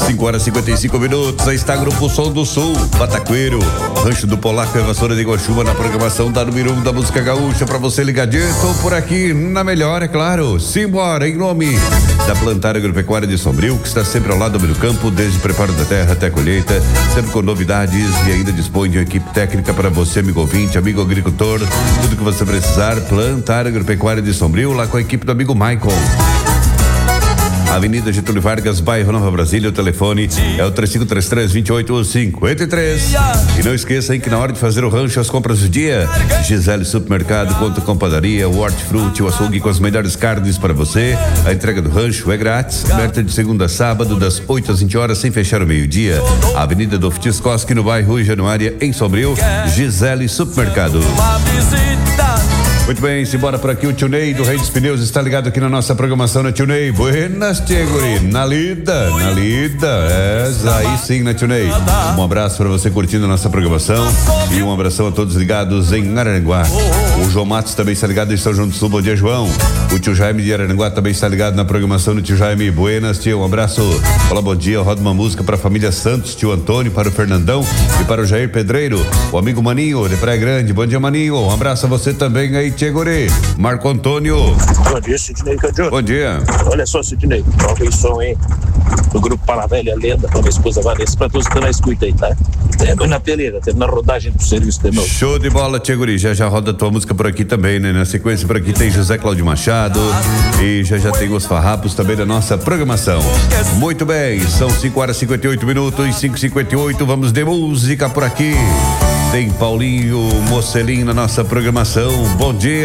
5h55. Aí está Grupo Som do Sul, Bataqueiro, Rancho do Polaco e Vassoura de Iguaçuba na programação da número 1 da música gaúcha pra você ligadinho. Estou por aqui na melhor, é claro. Simbora, em nome da Plantar Agropecuária de Sombrio, que está sempre ao lado do meio do campo, desde o preparo da terra até a colheita, sempre com novidades e ainda dispõe de uma equipe técnica para você, amigo ouvinte, amigo agricultor, tudo que você precisar. Plantar Agropecuária de Sombrio, lá com a equipe do amigo Michael. Avenida Getúlio Vargas, bairro Nova Brasília, o telefone é o 3533-2853. E não esqueça, hein, que na hora de fazer o rancho, as compras do dia, Gisele Supermercado conta com padaria, o hortifruti, o açougue com as melhores carnes para você. A entrega do rancho é grátis, aberta de segunda a sábado, das 8 às 20 horas, sem fechar o meio-dia. Avenida do Fitiscoski, no bairro Januária, em Sombrio, Gisele Supermercado. Muito bem, simbora por aqui, o Tio Ney do Rei dos Pneus está ligado aqui na nossa programação, né, Tio Ney? Buenas, Tcheguri, na lida, aí sim, né, Tio Ney? Um abraço para você curtindo a nossa programação e um abração a todos ligados em Araranguá. O João Matos também está ligado em São João do Sul, bom dia, João. O Tio Jaime de Araranguá também está ligado na programação do Tio Jaime. Buenas, tio, um abraço. Olá, bom dia, roda uma música para a família Santos, tio Antônio, para o Fernandão e para o Jair Pedreiro, o amigo Maninho de Praia Grande. Bom dia, Maninho, um abraço a você também aí, Tcheguri. Marco Antônio. Bom dia, Sidney Candido. Bom dia. Olha só, Sidney, toca aí som, hein? Do grupo Paravelha Lenda, pra minha esposa Vanessa, pra todos que estão na escuta aí, tá? Temos na peleira, temos na rodagem do serviço de novo. Show de bola, Tcheguri. Já roda a tua música por aqui também, né? Na sequência por aqui tem José Cláudio Machado e já tem os farrapos também da nossa programação. Muito bem, são 5h58, 5h58, vamos de música por aqui. Tem Paulinho Mocelim na nossa programação. Bom dia.